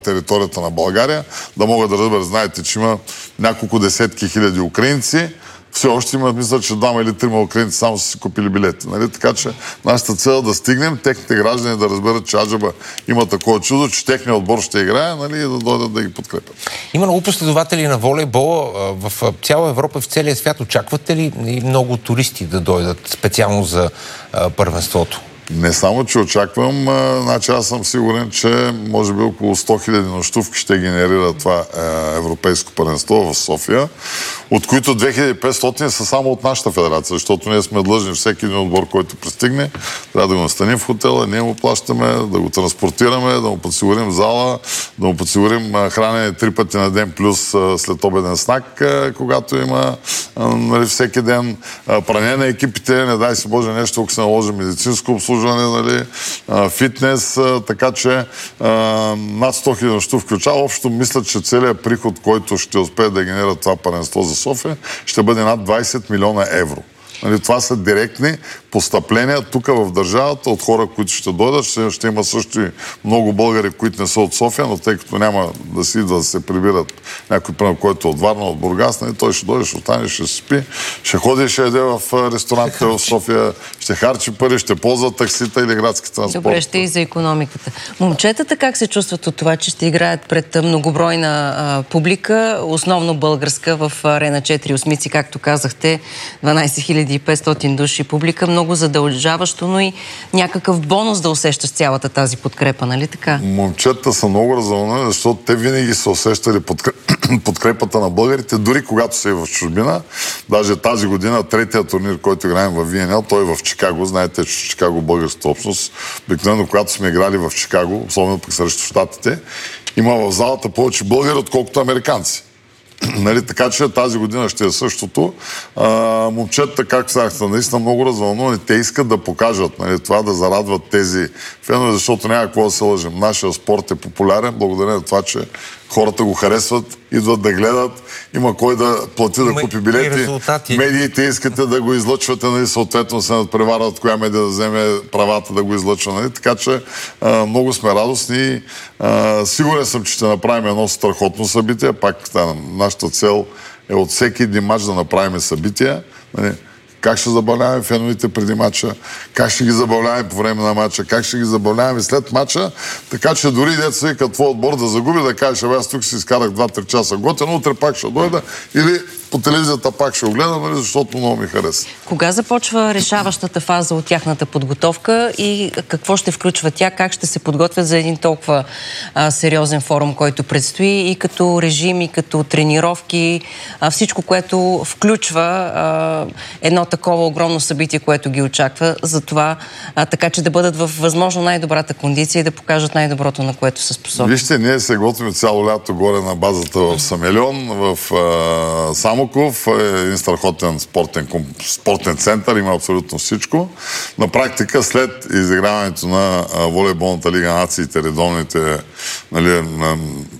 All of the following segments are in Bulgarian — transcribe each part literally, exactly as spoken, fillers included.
територията на България, да могат да разберат. Знаете, че има няколко десетки хиляди украинци. Все още има, мисля, че двама или трима украинци само са си купили билети. Нали? Така че нашата цел е да стигнем, техните граждани да разберат, че аджеба има такова чудо, че техният отбор ще играе, нали? И да дойдат да ги подкрепят. Има много последователи на волейбола в цяла Европа, в целия свят. Очаквате ли много туристи да дойдат специално за първенството? Не само, че очаквам, а, значи аз съм сигурен, че може би около сто хиляди нощувки ще генерира това е, европейско първенство в София, от които две хиляди и петстотин са само от нашата федерация, защото ние сме длъжни всеки един отбор, който пристигне, трябва да го настаним в хотела, ние му плащаме, да го транспортираме, да му подсигурим зала, да му подсигурим хранене три пъти на ден плюс а, след обеден снак, а, когато има а, нали, всеки ден а, пране на екипите, не дай си Боже нещо, ако се наложи медицинско обслужване, нали, а, фитнес, а, така че а, над сто хиляди нощувки включва. Общо мисля, че целият приход, който ще успее да генерира това първенство за София, ще бъде над двайсет милиона евро. Нали, това са директни постъпления тук в държавата от хора, които ще дойдат. Ще, ще има също и много българи, които не са от София, но тъй като няма да си да се прибират някой, пример, който е от Варна, от Бургас, нали, той ще дойде, ще остане, ще спи, ще ходи, ще яде в ресторантите в София, ще харчи пари, ще ползва таксита или градски транспорт. Добре, ще и за икономиката. Момчетата как се чувстват от това, че ще играят пред многобройна а, публика, основно българска, в Арена четири осмици, както казахте, дванайсет хиляди и петстотин души публика, много задължаващо, но и някакъв бонус да усещаш цялата тази подкрепа, нали така? Момчета са много развълнени, защото те винаги са усещали подкреп... подкрепата на българите, дори когато са и в чужбина. Даже тази година, третия турнир, който играем в Ви Ен Ел, той е в Чикаго. Знаете, че в Чикаго българската общност, обикновено, когато сме играли в Чикаго, особено пък срещу щатите, има в залата повече българи, отколкото американци. Нали, така че тази година ще е същото. А, момчета, както казахте, наистина много развълнувани. Те искат да покажат, нали, това, да зарадват тези фенове, защото няма какво да се лъжим. Нашия спорт е популярен, благодарение на това, че хората го харесват, идват да гледат, има кой да плати, да купи билети. Медиите искате да го излъчвате, нали, съответно се надпреварват коя медия да вземе правата да го излъчва. Нали. Така че а, много сме радостни. А, сигурен съм, че ще направим едно страхотно събитие. Пак да, нашата цел е от всеки един мач да направим събития. Нали. Как ще забавляваме феновите преди мача, как ще ги забавляваме по време на мача, как ще ги забавляваме след мача, така че дори деца вика твой отбор да загуби, да кажеш, аз тук си изкарах два-три часа готино, утре пак ще дойда или по телевизията пак ще огледам, защото много ми хареса. Кога започва решаващата фаза от тяхната подготовка и какво ще включва тя, как ще се подготвят за един толкова а, сериозен форум, който предстои и като режим, и като тренировки, а, всичко, което включва а, едно такова огромно събитие, което ги очаква, за това, а, така че да бъдат в възможно най-добрата кондиция и да покажат най-доброто, на което са способни. Вижте, ние се готвим цяло лято горе на базата в Самелион, в а, Самоков, е един страхотен спортен, спортен център, има абсолютно всичко. На практика, след изиграването на а, волейболната лига нациите, редовните, нали, на,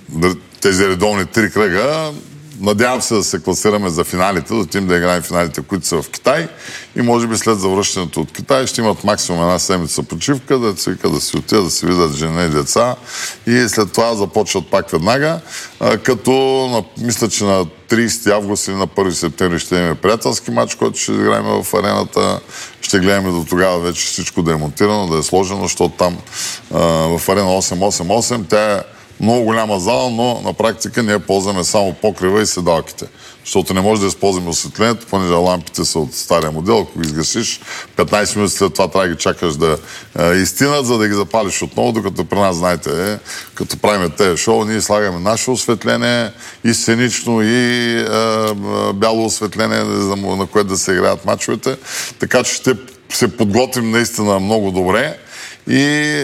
тези редовни три кръга, надявам се да се класираме за финалите, да отидем да играем финалите, които са в Китай и може би след завръщането от Китай ще имат максимум една седмица почивка, да се вика да си отидат, да си видят жена и деца и след това започват пак веднага, а, като на, мисля, че на трийсети август или на първи септември ще имаме приятелски матч, който ще играем в арената. Ще гледаме до тогава вече всичко да е монтирано, да е сложено, защото там а, в арена осем осем осем тя е много голяма зала, но на практика ние ползваме само покрива и седалките. Защото не може да използваме осветлението, понеже лампите са от стария модел. Ако ги изгасиш, петнайсет минути след това трябва да ги чакаш да е, изтинат, за да ги запалиш отново, докато при нас, знаете, е, като правим тези шоу, ние слагаме наше осветление и сценично, и е, бяло осветление, на което да се играят мачовете. Така че ще се подготвим наистина много добре и е,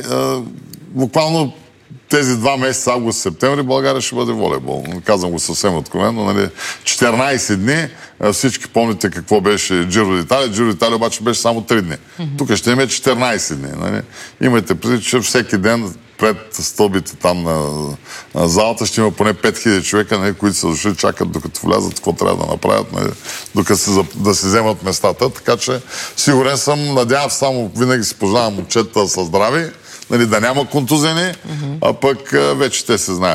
буквално тези два месеца, август-септември, България ще бъде волейбол. Казвам го съвсем откровено. Нали? четиринайсет дни, всички помните какво беше Джиро d'Italia. Джиро d'Italia обаче беше само три дни. Mm-hmm. Тук ще имаме четиринайсет дни. Нали? Имайте предвид, че всеки ден пред стълбите там на, на залата ще има поне пет хиляди човека, нали, които са дошли, чакат докато влязат, какво трябва да направят, нали, докато се, да се вземат местата. Така че сигурен съм, надявам само, винаги си пожелавам момчета да са здрави, нали, да няма контузени, mm-hmm. а пък вече те се знаят.